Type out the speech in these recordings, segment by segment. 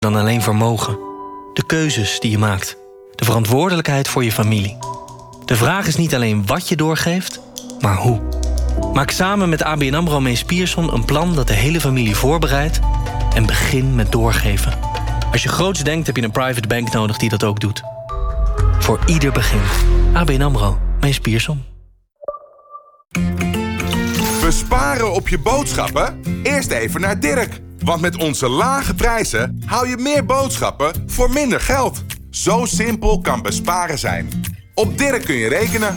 dan alleen vermogen. De keuzes die je maakt. De verantwoordelijkheid voor je familie. De vraag is niet alleen wat je doorgeeft, maar hoe. Maak samen met ABN AMRO Mees Pierson een plan dat de hele familie voorbereidt en begin met doorgeven. Als je groots denkt, heb je een private bank nodig die dat ook doet. Voor ieder begin. ABN AMRO Mees Pierson. Besparen op je boodschappen? Eerst even naar Dirk. Want met onze lage prijzen hou je meer boodschappen voor minder geld. Zo simpel kan besparen zijn. Op Dirk kun je rekenen.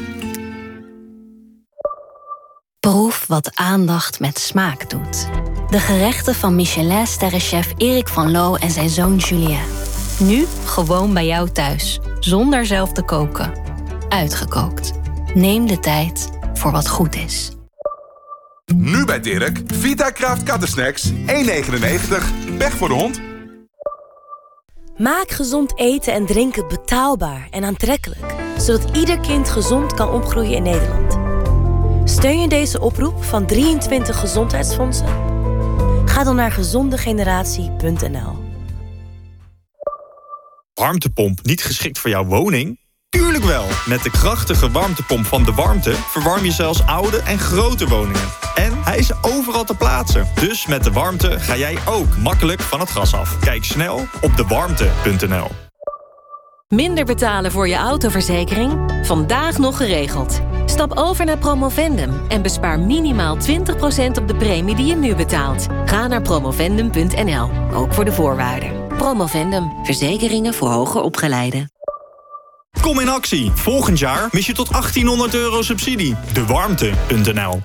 Proef wat aandacht met smaak doet. De gerechten van Michelin-sterrenchef Erik van Loo en zijn zoon Julien. Nu gewoon bij jou thuis, zonder zelf te koken. Uitgekookt. Neem de tijd voor wat goed is. Nu bij Dirk, Vitakraft Kattensnacks, 1,99. Pech voor de hond. Maak gezond eten en drinken betaalbaar en aantrekkelijk, zodat ieder kind gezond kan opgroeien in Nederland. Steun je deze oproep van 23 gezondheidsfondsen? Ga dan naar gezondegeneratie.nl. Warmtepomp niet geschikt voor jouw woning? Tuurlijk wel! Met de krachtige warmtepomp van De Warmte verwarm je zelfs oude en grote woningen. En hij is overal te plaatsen. Dus met De Warmte ga jij ook makkelijk van het gas af. Kijk snel op dewarmte.nl. Minder betalen voor je autoverzekering? Vandaag nog geregeld. Stap over naar Promovendum en bespaar minimaal 20% op de premie die je nu betaalt. Ga naar promovendum.nl, ook voor de voorwaarden. Promovendum, verzekeringen voor hoger opgeleiden. Kom in actie. Volgend jaar mis je tot €1800 subsidie. Dewarmte.nl.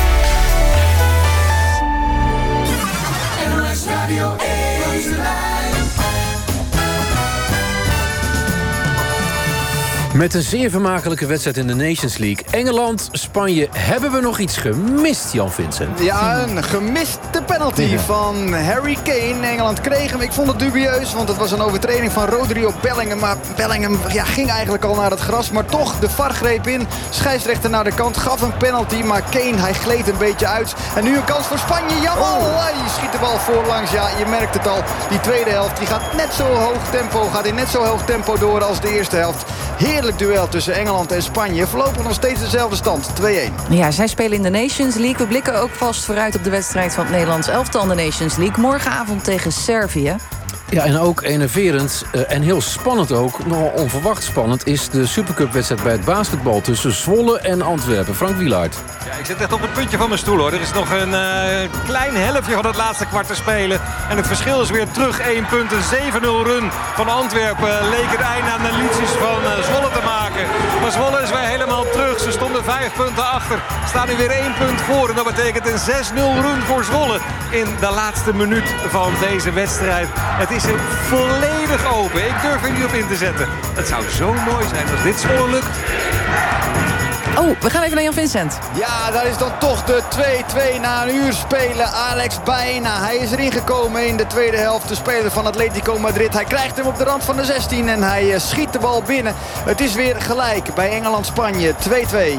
Met een zeer vermakelijke wedstrijd in de Nations League. Engeland, Spanje, hebben we nog iets gemist, Jan Vincent? Ja, een gemiste penalty van Harry Kane. Engeland kreeg hem. Ik vond het dubieus, want het was een overtreding van Rodri op Bellingham. Maar Bellingham ging eigenlijk al naar het gras. Maar toch, de VAR greep in. Scheidsrechter naar de kant, gaf een penalty. Maar Kane, hij gleed een beetje uit. En nu een kans voor Spanje. Jawel, hij schiet de bal voorlangs. Ja, je merkt het al. Die tweede helft die gaat net zo hoog tempo door als de eerste helft. Heerlijk duel tussen Engeland en Spanje. Voorlopig nog steeds dezelfde stand, 2-1. Ja, zij spelen in de Nations League. We blikken ook vast vooruit op de wedstrijd van het Nederlands elftal in de Nations League. Morgenavond tegen Servië. Ja, en ook enerverend en heel spannend ook, nogal onverwacht spannend, is de Supercup-wedstrijd bij het basketbal tussen Zwolle en Antwerpen. Frank Wielaert. Ja, ik zit echt op het puntje van mijn stoel, hoor. Er is nog een klein helftje van het laatste kwart te spelen. En het verschil is weer terug 1 punt. Een 7-0 run van Antwerpen leek het einde aan de liedjes van Zwolle te maken. Maar Zwolle is weer helemaal terug. Ze stonden 5 punten achter. Staan nu weer 1 punt voor. En dat betekent een 6-0 run voor Zwolle in de laatste minuut van deze wedstrijd. Het is volledig open. Ik durf er niet op in te zetten. Het zou zo mooi zijn als dit Zwolle lukt. Oh, we gaan even naar Jan Vincent. Ja, daar is dan toch de 2-2 na een uur spelen. Alex bijna. Hij is erin gekomen in de tweede helft. De speler van Atletico Madrid. Hij krijgt hem op de rand van de 16 en hij schiet de bal binnen. Het is weer gelijk bij Engeland-Spanje. 2-2.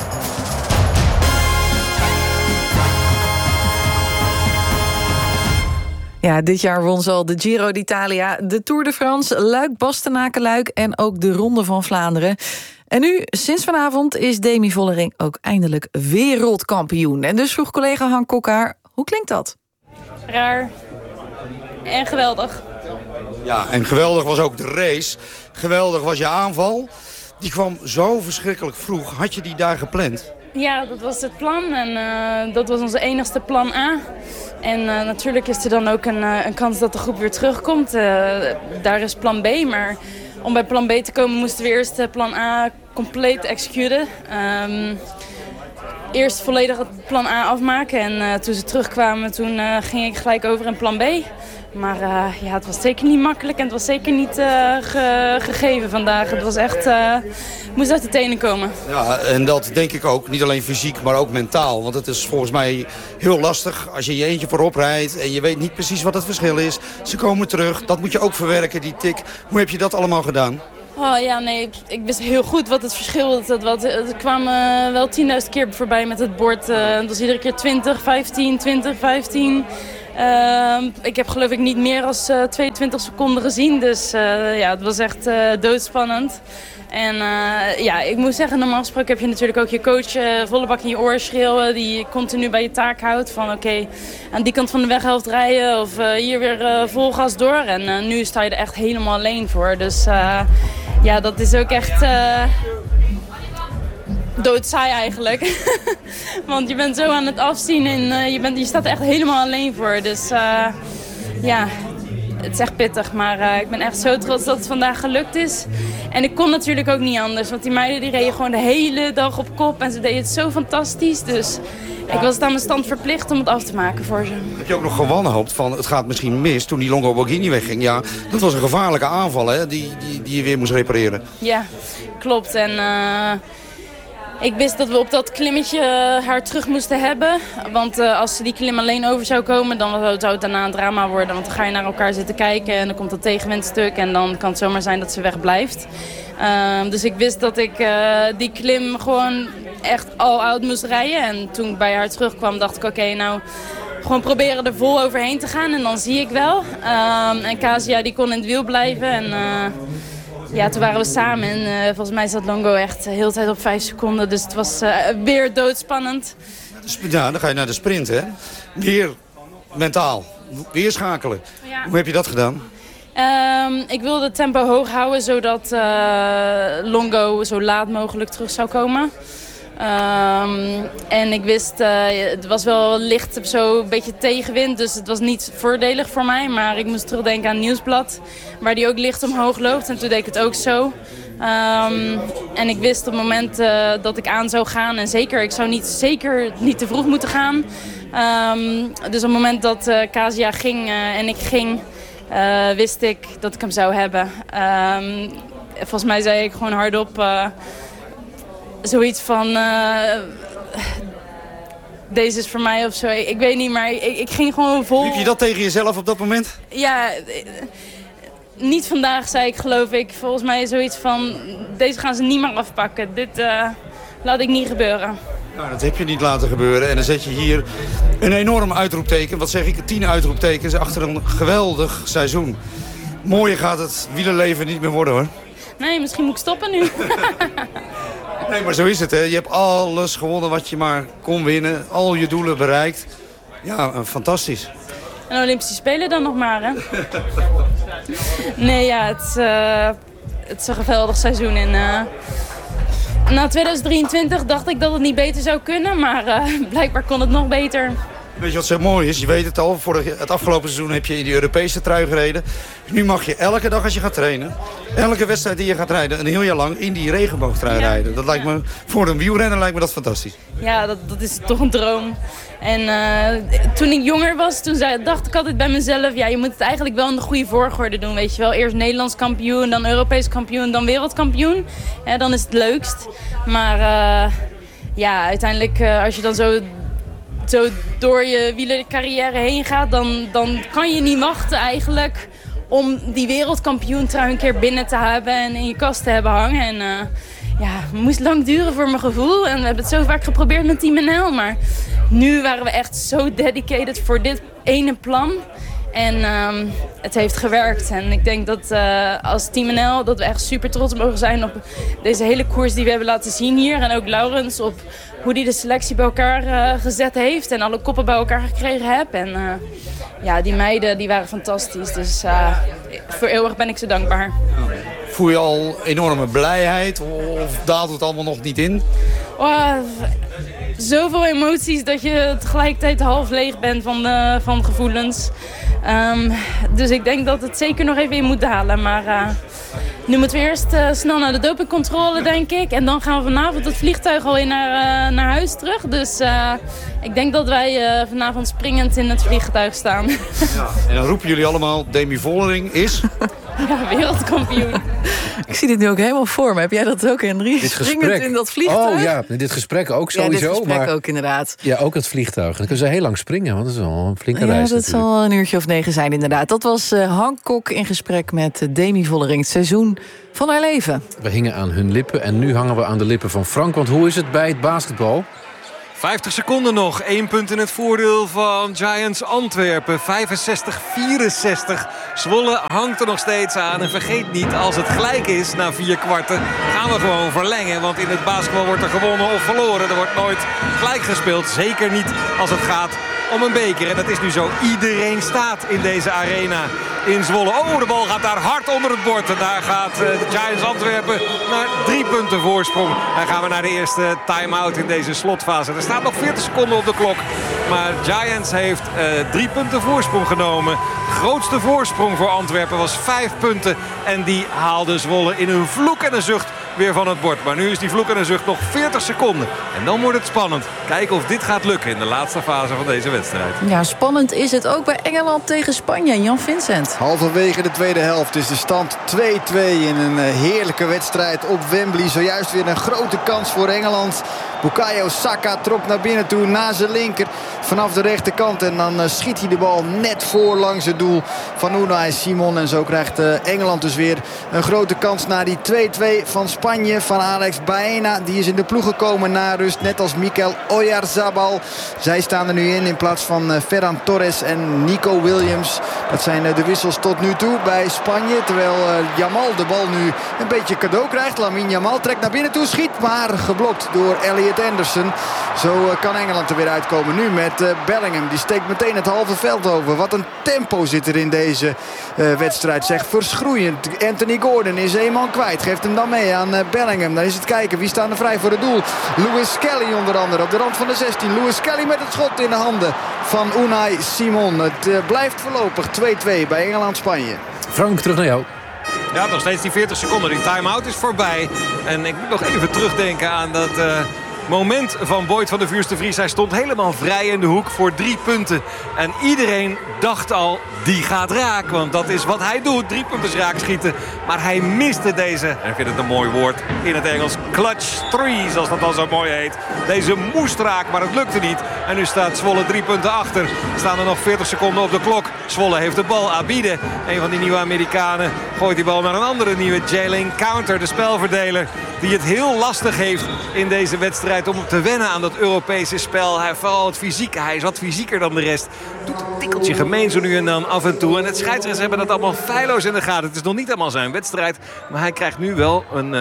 Ja, dit jaar won ze al de Giro d'Italia, de Tour de France, Luik, Bastenaken-Luik en ook de Ronde van Vlaanderen. En nu, sinds vanavond, is Demi Vollering ook eindelijk wereldkampioen. En dus vroeg collega Han Kokkaar, hoe klinkt dat? Raar en geweldig. Ja, en geweldig was ook de race. Geweldig was je aanval. Die kwam zo verschrikkelijk vroeg. Had je die daar gepland? Ja, dat was het plan en dat was onze enigste plan A. En natuurlijk is er dan ook een kans dat de groep weer terugkomt. Daar is plan B, maar om bij plan B te komen moesten we eerst plan A compleet executen. Eerst volledig het plan A afmaken en toen ze terugkwamen, toen ging ik gelijk over in plan B. Maar ja, het was zeker niet makkelijk en het was zeker niet gegeven vandaag. Het was echt, moest uit de tenen komen. Ja, en dat denk ik ook. Niet alleen fysiek, maar ook mentaal. Want het is volgens mij heel lastig als je je eentje voorop rijdt en je weet niet precies wat het verschil is. Ze komen terug, dat moet je ook verwerken, die tik. Hoe heb je dat allemaal gedaan? Oh ja, nee, ik wist heel goed wat het verschil was. Er kwamen wel 10.000 keer voorbij met het bord. Het was iedere keer 20, 15, 20, 15. Ik heb geloof ik niet meer dan 22 seconden gezien. Dus het was echt doodspannend. En ik moet zeggen, normaal gesproken heb je natuurlijk ook je coach volle bak in je oor schreeuwen. Die continu bij je taak houdt van oké, aan die kant van de weghelft rijden of hier weer vol gas door. En nu sta je er echt helemaal alleen voor. Dus dat is ook echt doodsaai eigenlijk. Want je bent zo aan het afzien en je staat er echt helemaal alleen voor. Dus het is echt pittig, maar ik ben echt zo trots dat het vandaag gelukt is. En ik kon natuurlijk ook niet anders, want die meiden die reden gewoon de hele dag op kop en ze deden het zo fantastisch. Dus ik was het aan mijn stand verplicht om het af te maken voor ze. Heb je ook nog gewanhoopt van het gaat misschien mis toen die Longo Borghini wegging? Ja, dat was een gevaarlijke aanval hè, die je weer moest repareren. Ja, klopt. En ik wist dat we op dat klimmetje haar terug moesten hebben. Want als ze die klim alleen over zou komen, dan zou het daarna een drama worden. Want dan ga je naar elkaar zitten kijken en dan komt dat tegenwindstuk. En dan kan het zomaar zijn dat ze wegblijft. Dus ik wist dat ik die klim gewoon echt all-out moest rijden. En toen ik bij haar terugkwam, dacht ik oké, nou gewoon proberen er vol overheen te gaan. En dan zie ik wel. En Kasia die kon in het wiel blijven. En toen waren we samen en volgens mij zat Longo echt de hele tijd op 5 seconden. Dus het was weer doodspannend. Ja, dan ga je naar de sprint, hè? Weer mentaal, weer schakelen. Ja. Hoe heb je dat gedaan? Ik wilde het tempo hoog houden, zodat Longo zo laat mogelijk terug zou komen. En ik wist, het was wel licht zo een beetje tegenwind, dus het was niet voordelig voor mij. Maar ik moest terugdenken aan het Nieuwsblad, waar die ook licht omhoog loopt. En toen deed ik het ook zo. En ik wist op het moment dat ik aan zou gaan, en ik zou zeker niet te vroeg moeten gaan. Dus op het moment dat Kasia ging en ik ging, wist ik dat ik hem zou hebben. Volgens mij zei ik gewoon hardop zoiets van deze is voor mij of zo. Ik weet niet, maar ik ging gewoon vol. Riep je dat tegen jezelf op dat moment? Ja, niet vandaag, zei ik, geloof ik. Volgens mij zoiets van, deze gaan ze niet meer afpakken. Dit laat ik niet gebeuren. Nou, dat heb je niet laten gebeuren. En dan zet je hier een enorm uitroepteken. Wat zeg ik? 10 uitroeptekens achter een geweldig seizoen. Mooier gaat het wielerleven niet meer worden, hoor. Nee, misschien moet ik stoppen nu. Nee, maar zo is het, hè. Je hebt alles gewonnen wat je maar kon winnen. Al je doelen bereikt. Ja, fantastisch. En Olympische Spelen dan nog maar, hè? Nee, ja, het is een geweldig seizoen. En na 2023 dacht ik dat het niet beter zou kunnen. Maar blijkbaar kon het nog beter. Weet je wat zo mooi is? Je weet het al, voor het afgelopen seizoen heb je in die Europese trui gereden. Nu mag je elke dag als je gaat trainen, elke wedstrijd die je gaat rijden, een heel jaar lang in die regenboogtrui rijden. Dat lijkt me, voor een wielrenner lijkt me dat fantastisch. Ja, dat is toch een droom. En toen ik jonger was, dacht ik altijd bij mezelf, ja, je moet het eigenlijk wel in de goede volgorde doen, weet je wel. Eerst Nederlands kampioen, dan Europees kampioen, dan wereldkampioen. Ja, dan is het leukst. Maar uiteindelijk als je dan zo door je wielercarrière heen gaat, dan kan je niet wachten eigenlijk om die wereldkampioentrui een keer binnen te hebben en in je kast te hebben hangen. En het moest lang duren voor mijn gevoel. En we hebben het zo vaak geprobeerd met Team NL, maar nu waren we echt zo dedicated voor dit ene plan. En het heeft gewerkt. En ik denk dat als Team NL dat we echt super trots mogen zijn op deze hele koers die we hebben laten zien hier. En ook Laurens op hoe die de selectie bij elkaar gezet heeft en alle koppen bij elkaar gekregen heeft. En die meiden die waren fantastisch. Dus voor eeuwig ben ik ze dankbaar. Voel je al enorme blijheid of daalt het allemaal nog niet in? Zoveel emoties dat je tegelijkertijd half leeg bent van gevoelens. Dus ik denk dat het zeker nog even in moet dalen. Maar nu moeten we eerst snel naar de dopingcontrole, denk ik. En dan gaan we vanavond het vliegtuig alweer naar huis terug. Dus ik denk dat wij vanavond springend in het vliegtuig staan. Ja, en dan roepen jullie allemaal, Demi Vollering is... Ja, wereldkampioen. Ik zie dit nu ook helemaal voor me. Heb jij dat ook, Henry? Dit Springend gesprek. in dat vliegtuig? Oh ja, dit gesprek ook sowieso. Ja, dit gesprek maar ook inderdaad. Ja, ook het vliegtuig. Dan kunnen ze heel lang springen, want dat is wel een flinke reis dat natuurlijk. zal een uurtje of 9 zijn inderdaad. Dat was Hancock in gesprek met Demi Vollering. Het seizoen van haar leven. We hingen aan hun lippen en nu hangen we aan de lippen van Frank. Want hoe is het bij het basketbal? 50 seconden nog. 1 punt in het voordeel van Giants Antwerpen. 65-64. Zwolle hangt er nog steeds aan. En vergeet niet, als het gelijk is na 4 kwarten... gaan we gewoon verlengen. Want in het basketbal wordt er gewonnen of verloren. Er wordt nooit gelijk gespeeld. Zeker niet als het gaat om een beker. En dat is nu zo. Iedereen staat in deze arena in Zwolle. Oh, de bal gaat daar hard onder het bord. En daar gaat de Giants Antwerpen naar 3 punten voorsprong. Dan gaan we naar de eerste time-out in deze slotfase. Er staat nog 40 seconden op de klok. Maar Giants heeft 3 punten voorsprong genomen. De grootste voorsprong voor Antwerpen was 5 punten. En die haalde Zwolle in een vloek en een zucht weer van het bord. Maar nu is die vloek en een zucht nog 40 seconden. En dan wordt het spannend. Kijken of dit gaat lukken in de laatste fase van deze wedstrijd. Ja, spannend is het ook bij Engeland tegen Spanje. Jan Vincent. Halverwege de tweede helft is de stand 2-2 in een heerlijke wedstrijd op Wembley. Zojuist weer een grote kans voor Engeland. Bukayo Saka trok naar binnen toe na zijn linker vanaf de rechterkant. En dan schiet hij de bal net voor langs het doel van Unai Simon. En zo krijgt Engeland dus weer een grote kans naar die 2-2 van Spanje. Van Alex Baena. Die is in de ploeg gekomen na rust. Net als Mikel Oyarzabal. Zij staan er nu in plaats van Ferran Torres en Nico Williams. Dat zijn de wissels tot nu toe bij Spanje. Terwijl Yamal de bal nu een beetje cadeau krijgt. Lamine Yamal trekt naar binnen toe. Schiet maar geblokt door Elliot Anderson. Zo kan Engeland er weer uitkomen. Nu met Bellingham. Die steekt meteen het halve veld over. Wat een tempo zit er in deze wedstrijd. Zeg, verschroeiend. Anthony Gordon is 1 man kwijt. Geeft hem dan mee aan Bellingham. Dan is het kijken. Wie staan er vrij voor het doel? Lewis Kelly onder andere op de rand van de 16. Lewis Kelly met het schot in de handen van Unai Simon. Het blijft voorlopig 2-2 bij Engeland-Spanje. Frank, terug naar jou. Ja, nog steeds die 40 seconden. Die time-out is voorbij. En ik moet nog even terugdenken aan dat moment van Boyd van der Vuurs de Vries. Hij stond helemaal vrij in de hoek voor 3 punten. En iedereen dacht al, die gaat raak. Want dat is wat hij doet. 3 punten raak schieten. Maar hij miste deze, en ik vind het een mooi woord in het Engels, clutch 3, zoals dat dan zo mooi heet. Deze moest raak, maar het lukte niet. En nu staat Zwolle 3 punten achter. Staan er nog 40 seconden op de klok. Zwolle heeft de bal. Abide, een van die nieuwe Amerikanen, gooit die bal naar een andere nieuwe. Jalen Counter, de spelverdeler, die het heel lastig heeft in deze wedstrijd om te wennen aan dat Europese spel. Vooral het fysieke. Hij is wat fysieker dan de rest. Doet een tikkeltje gemeen zo nu en dan af en toe. En het scheidsrechters hebben dat allemaal feilloos in de gaten. Het is nog niet helemaal zijn wedstrijd. Maar hij krijgt nu wel een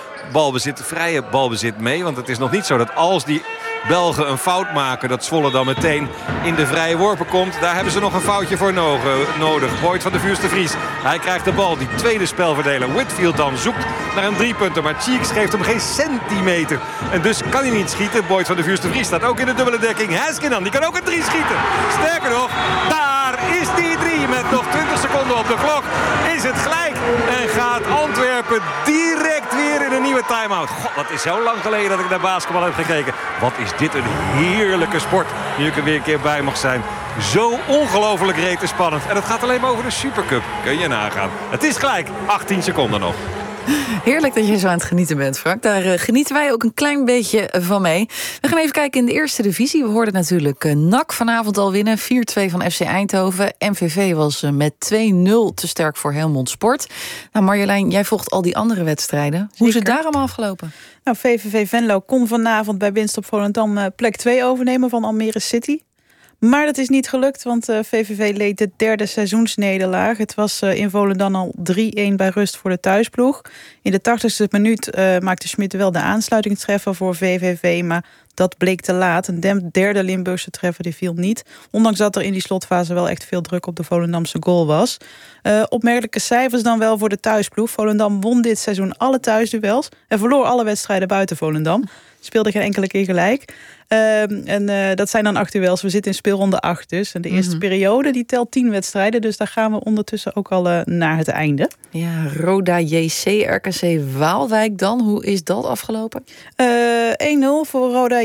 vrije balbezit mee. Want het is nog niet zo dat als die Belgen een fout maken, dat Zwolle dan meteen in de vrije worpen komt. Daar hebben ze nog een foutje voor nodig. Boyd van der Vuurs de Vries. Hij krijgt de bal. Die tweede spelverdeler Whitfield dan zoekt naar een 3-punter. Maar Cheeks geeft hem geen centimeter. En dus kan hij niet schieten. Boyd van der Vuurs de Vries staat ook in de dubbele dekking. Haskinan, die kan ook een 3 schieten. Sterker nog, daar is die 3 met nog 20 seconden op de klok. Is het gelijk en gaat Antwerpen direct weer in een nieuwe time-out. God, dat is zo lang geleden dat ik naar basketbal heb gekeken. Wat is dit een heerlijke sport. Nu ik er weer een keer bij mag zijn. Zo ongelooflijk rete spannend. En het gaat alleen maar over de Supercup. Kun je nagaan. Het is gelijk. 18 seconden nog. Heerlijk dat je zo aan het genieten bent, Frank. Daar genieten wij ook een klein beetje van mee. We gaan even kijken in de eerste divisie. We hoorden natuurlijk NAC vanavond al winnen. 4-2 van FC Eindhoven. MVV was met 2-0 te sterk voor Helmond Sport. Nou, Marjolein, jij volgt al die andere wedstrijden. Zeker. Hoe is het daar allemaal afgelopen? Nou, VVV Venlo kon vanavond bij winst op Volendam plek 2 overnemen van Almere City. Maar dat is niet gelukt, want VVV leed de 3e seizoensnederlaag. Het was in Volendam al 3-1 bij rust voor de thuisploeg. In de 80ste minuut maakte Schmid wel de aansluitingstreffer voor VVV, maar dat bleek te laat. Een derde Limburgse treffer die viel niet. Ondanks dat er in die slotfase wel echt veel druk op de Volendamse goal was. Opmerkelijke cijfers dan wel voor de thuisploeg. Volendam won dit seizoen alle thuisduels en verloor alle wedstrijden buiten Volendam. Speelde geen enkele keer gelijk. Dat zijn dan 8 duels. We zitten in speelronde 8 dus. En de eerste periode die telt 10 wedstrijden. Dus daar gaan we ondertussen ook al naar het einde. Ja, Roda JC, RKC Waalwijk dan. Hoe is dat afgelopen? 2-0 voor Roda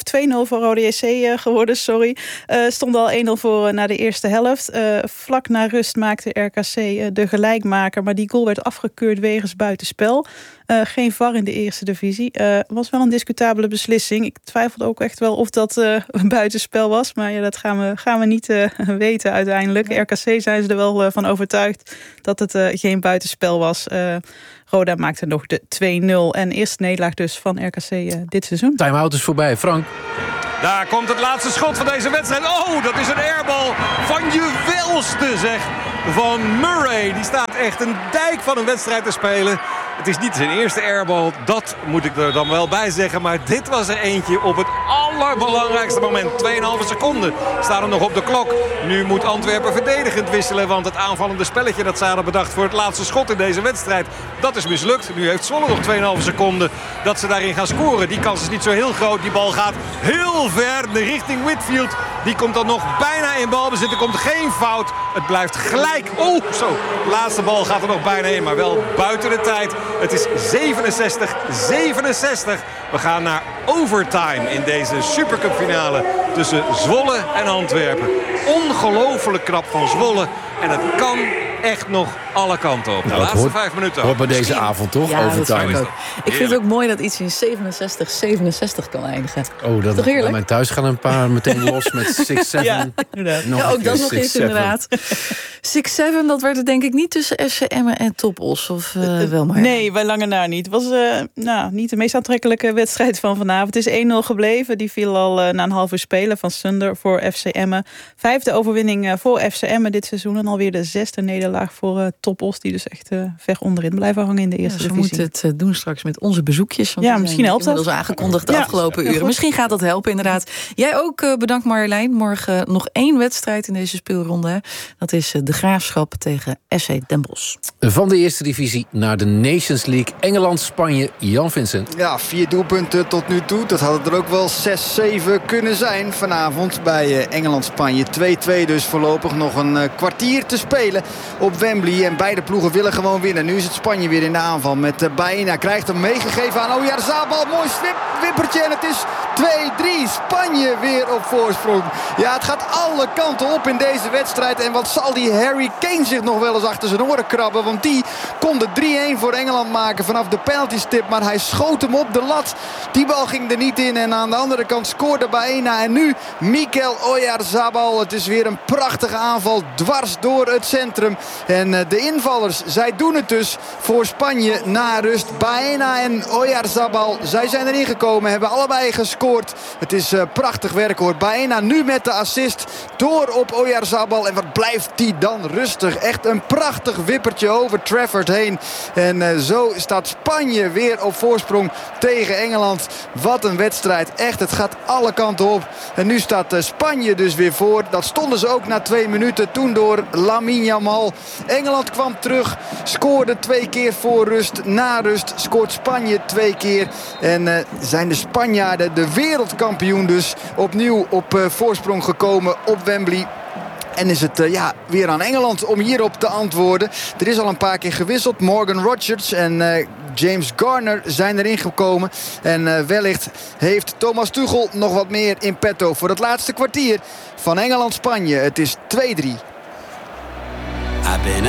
JC geworden, sorry. Stond al 1-0 voor na de eerste helft. Vlak na rust maakte RKC de gelijkmaker. Maar die goal werd afgekeurd wegens buitenspel. Geen VAR in de eerste divisie. Was wel een discutabele beslissing. Ik twijfelde ook echt wel of dat buitenspel was. Maar ja, dat gaan we niet weten uiteindelijk. RKC zijn ze er wel van overtuigd dat het geen buitenspel was. Roda maakte nog de 2-0. En eerste nederlaag dus van RKC dit seizoen. Time-out is voorbij. Frank? Daar komt het laatste schot van deze wedstrijd. Oh, dat is een airbal van juwelste, zeg. Van Murray. Die staat echt een dijk van een wedstrijd te spelen. Het is niet zijn eerste airbal, dat moet ik er dan wel bij zeggen. Maar dit was er eentje op het allerbelangrijkste moment. 2,5 seconden staan er nog op de klok. Nu moet Antwerpen verdedigend wisselen. Want het aanvallende spelletje dat ze hadden bedacht voor het laatste schot in deze wedstrijd, dat is mislukt. Nu heeft Zwolle nog 2,5 seconden dat ze daarin gaan scoren. Die kans is niet zo heel groot. Die bal gaat heel ver richting Whitfield. Die komt dan nog bijna in balbezit. Er komt geen fout. Het blijft gelijk. Oh, zo. De laatste bal gaat er nog bijna in. Maar wel buiten de tijd. Het is 67-67. We gaan naar overtime in deze Supercup finale tussen Zwolle en Antwerpen. Ongelooflijk knap van Zwolle. En het kan echt nog alle kanten op. De laatste 5 minuten. Hoort bij deze avond toch? Ja, overtime. Ik vind het ook mooi dat iets in 67 kan eindigen. Oh, dat toch heerlijk? bij mijn thuis gaan een paar meteen los met 6-7. Ja, ja, ook dat nog eens inderdaad. 6-7, dat werd het denk ik niet tussen FC Emmen en Top Os. Of wel maar. Nee, bij lange na niet. Het was niet de meest aantrekkelijke wedstrijd van vanavond. Het is 1-0 gebleven. Die viel al na een half uur spelen van Sunder voor FC Emmen. 5e overwinning voor FC Emmen dit seizoen. En alweer de 6e nederlaag voor Top Os. Die dus echt ver onderin blijven hangen in de eerste divisie. We moeten het doen straks met onze bezoekjes. Want ja, misschien helpt dat. Inmiddels aangekondigd de afgelopen uren. Misschien gaat dat helpen inderdaad. Jij ook bedankt Marjolein. Morgen nog 1 wedstrijd in deze speelronde. Dat is de Graafschap tegen SC Den Bosch. Van de eerste divisie naar de Nations League. Engeland, Spanje, Jan Vincent. Ja, 4 doelpunten tot nu toe. Dat had het er ook wel 6-7 kunnen zijn vanavond bij Engeland-Spanje. 2-2 dus voorlopig nog een kwartier te spelen op Wembley. En beide ploegen willen gewoon winnen. Nu is het Spanje weer in de aanval met Baena. Krijgt hem meegegeven aan Oyarzabal. Mooi wippertje en het is 2-3. Spanje weer op voorsprong. Ja, het gaat alle kanten op in deze wedstrijd. En wat zal die Harry Kane zich nog wel eens achter zijn oren krabben. Want die kon de 3-1 voor Engeland maken vanaf de penaltystip. Maar hij schoot hem op de lat. Die bal ging er niet in. En aan de andere kant scoorde Baena. En nu Mikel Oyarzabal. Het is weer een prachtige aanval dwars door het centrum. En de invallers, zij doen het dus voor Spanje na rust. Baena en Oyarzabal, zij zijn erin gekomen. Hebben allebei gescoord. Het is prachtig werk hoor. Baena nu met de assist door op Oyarzabal. En wat blijft die dan rustig. Echt een prachtig wippertje over Trafford heen. En zo staat Spanje weer op voorsprong tegen Engeland. Wat een wedstrijd. Echt, het gaat alle kanten op. En nu staat Spanje dus weer voor. Dat stonden ze ook na 2 minuten. Toen door Lamine Yamal. Engeland kwam terug. Scoorde 2 keer voor rust. Na rust scoort Spanje 2 keer. En zijn de Spanjaarden, de wereldkampioen dus, opnieuw op voorsprong gekomen op Wembley. En is het weer aan Engeland om hierop te antwoorden. Er is al een paar keer gewisseld. Morgan Rogers en James Garner zijn erin gekomen. En wellicht heeft Thomas Tuchel nog wat meer in petto voor het laatste kwartier van Engeland-Spanje. Het is 2-3. I've been